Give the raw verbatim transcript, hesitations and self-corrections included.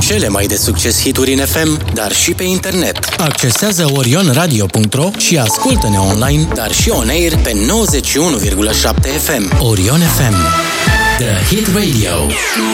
cele mai de succes hituri în F M, dar și pe internet. Accesează orion radio punct ro și ascultă-ne online, dar și on-air pe nouăzeci și unu virgulă șapte F M. Orion F M, The Hit Radio.